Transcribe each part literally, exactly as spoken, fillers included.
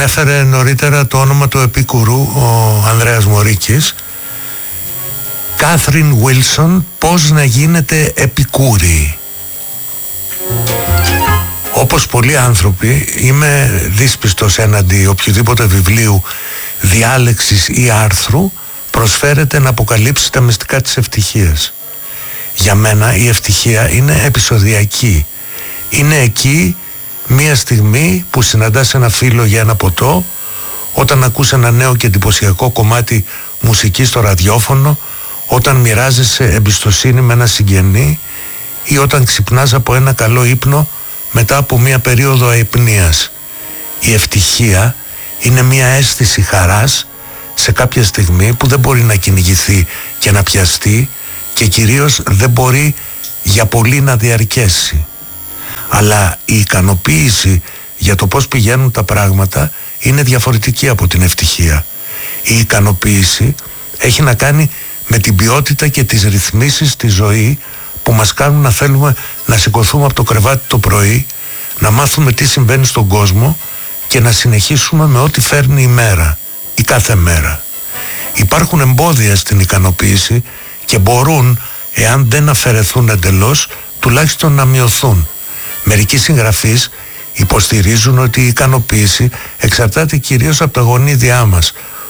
ανέφερε νωρίτερα το όνομα του επίκουρου ο Ανδρέας Μωρίκης. Κάθριν Βίλσον, πώς να γίνετε επικούριοι. Όπως πολλοί άνθρωποι είμαι δύσπιστος έναντι οποιοδήποτε βιβλίου διάλεξης ή άρθρου προσφέρεται να αποκαλύψει τα μυστικά της ευτυχίας. Για μένα η ευτυχία είναι επεισοδιακή. Είναι εκεί μία στιγμή που συναντάς ένα φίλο για ένα ποτό, όταν ακούς ένα νέο και εντυπωσιακό κομμάτι μουσικής στο ραδιόφωνο, όταν μοιράζεσαι εμπιστοσύνη με ένα συγγενή ή όταν ξυπνάς από ένα καλό ύπνο μετά από μία περίοδο αϊπνίας. Η ευτυχία είναι μία αίσθηση χαράς σε κάποια στιγμή που δεν μπορεί να κυνηγηθεί και να πιαστεί και κυρίως δεν μπορεί για πολύ να διαρκέσει. Αλλά η ικανοποίηση για το πώς πηγαίνουν τα πράγματα είναι διαφορετική από την ευτυχία. Η ικανοποίηση έχει να κάνει με την ποιότητα και τις ρυθμίσεις στη ζωή που μας κάνουν να θέλουμε να σηκωθούμε από το κρεβάτι το πρωί, να μάθουμε τι συμβαίνει στον κόσμο και να συνεχίσουμε με ό,τι φέρνει η μέρα, η κάθε μέρα. Υπάρχουν εμπόδια στην ικανοποίηση και μπορούν, εάν δεν αφαιρεθούν εντελώς, τουλάχιστον να μειωθούν. Μερικοί συγγραφείς υποστηρίζουν ότι η ικανοποίηση εξαρτάται κυρίως από τα γονίδια μας,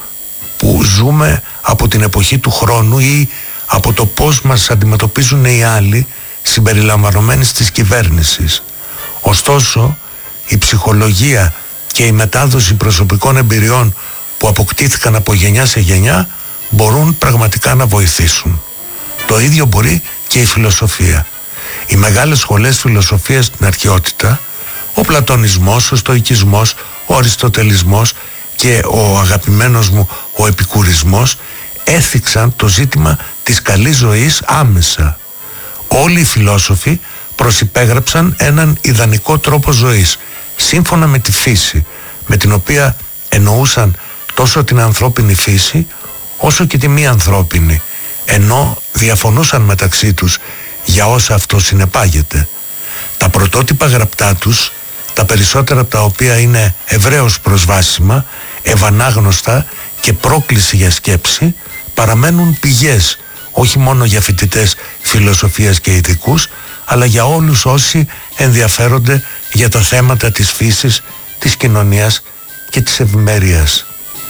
που ζούμε από την εποχή του χρόνου ή από το πώς μας αντιμετωπίζουν οι άλλοι, συμπεριλαμβανομένης της κυβέρνησης. Ωστόσο, η ψυχολογία και η μετάδοση προσωπικών εμπειριών που αποκτήθηκαν από γενιά σε γενιά μπορούν πραγματικά να βοηθήσουν. Το ίδιο μπορεί και η φιλοσοφία. Οι μεγάλες σχολές φιλοσοφίας στην αρχαιότητα, ο πλατωνισμός, ο στοικισμός, ο αριστοτελισμός και ο αγαπημένος μου ο επικουρισμός έθιξαν το ζήτημα της καλής ζωής άμεσα. Όλοι οι φιλόσοφοι προσυπέγραψαν έναν ιδανικό τρόπο ζωής, σύμφωνα με τη φύση, με την οποία εννοούσαν τόσο την ανθρώπινη φύση όσο και τη μη ανθρώπινη, ενώ διαφωνούσαν μεταξύ τους για όσα αυτό συνεπάγεται. Τα πρωτότυπα γραπτά τους, τα περισσότερα από τα οποία είναι ευρέως προσβάσιμα, ευανάγνωστα και πρόκληση για σκέψη, παραμένουν πηγές όχι μόνο για φοιτητές φιλοσοφίας και ειδικούς, αλλά για όλους όσοι ενδιαφέρονται για τα θέματα της φύσης, της κοινωνίας και της ευημερίας.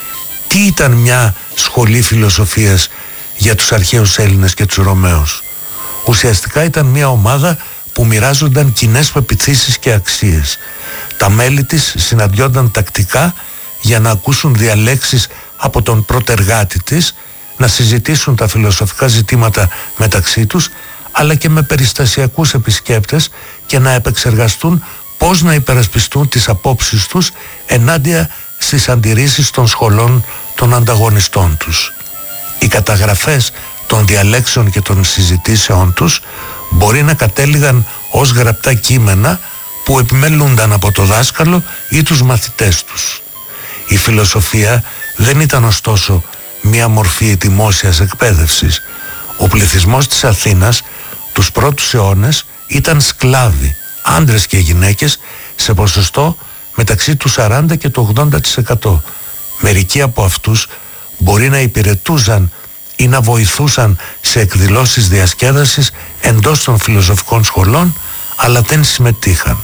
Τι ήταν μια σχολή φιλοσοφίας για τους αρχαίους Έλληνες και τους Ρωμαίους? Ουσιαστικά ήταν μια ομάδα που μοιράζονταν κοινές πεποιθήσεις και αξίες. Τα μέλη της συναντιόνταν τακτικά για να ακούσουν διαλέξεις από τον πρωτεργάτη της, να συζητήσουν τα φιλοσοφικά ζητήματα μεταξύ τους, αλλά και με περιστασιακούς επισκέπτες και να επεξεργαστούν πώς να υπερασπιστούν τις απόψεις τους ενάντια στις αντιρρήσεις των σχολών των ανταγωνιστών τους. Οι καταγραφές των διαλέξεων και των συζητήσεων τους μπορεί να κατέληγαν ως γραπτά κείμενα που επιμελούνταν από το δάσκαλο ή τους μαθητές τους. Η φιλοσοφία δεν ήταν ωστόσο μία μορφή δημόσιας εκπαίδευσης. Ο πληθυσμός της Αθήνας τους πρώτους αιώνες ήταν σκλάβοι, άντρες και γυναίκες, σε ποσοστό μεταξύ του σαράντα και του ογδόντα τοις εκατό. Μερικοί από αυτούς μπορεί να υπηρετούσαν ή να βοηθούσαν σε εκδηλώσεις διασκέδασης εντός των φιλοσοφικών σχολών, αλλά δεν συμμετείχαν.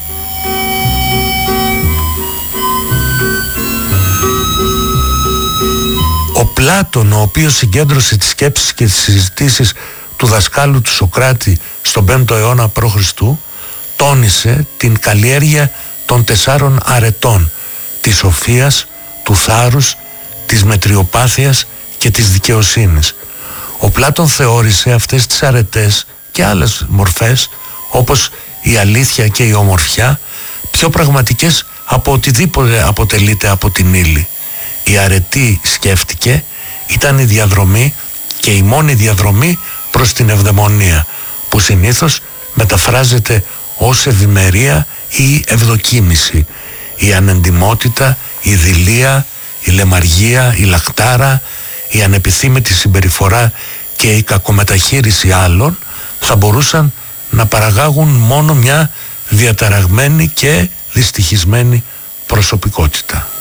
Ο Πλάτων, ο οποίος συγκέντρωσε τις σκέψεις και τις συζητήσεις του δασκάλου του Σωκράτη στον πέμπτο αιώνα π.Χ., τόνισε την καλλιέργεια των τεσσάρων αρετών, της σοφίας, του θάρρους, της μετριοπάθειας και της δικαιοσύνης. Ο Πλάτων θεώρησε αυτές τις αρετές και άλλες μορφές, όπως η αλήθεια και η ομορφιά, πιο πραγματικές από οτιδήποτε αποτελείται από την ύλη. Η αρετή, σκέφτηκε, ήταν η διαδρομή και η μόνη διαδρομή προς την ευδαιμονία, που συνήθως μεταφράζεται ως ευημερία ή ευδοκίμηση. Η ανεντιμότητα, η δειλία, η λεμαργία, η λαχτάρα, η ανεπιθύμητη συμπεριφορά και η κακομεταχείριση άλλων θα μπορούσαν να παραγάγουν μόνο μια διαταραγμένη και δυστυχισμένη προσωπικότητα.